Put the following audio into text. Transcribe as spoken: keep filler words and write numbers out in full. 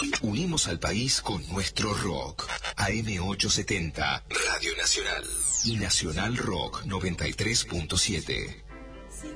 Unimos al país con nuestro rock. A M ochocientos setenta, Radio Nacional. Y Nacional Rock noventa y tres punto siete.